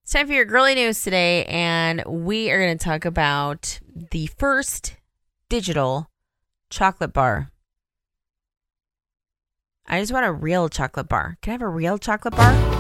It's time for your girly news today, and we are going to talk about the first digital chocolate bar. I just want a real chocolate bar. Can I have a real chocolate bar?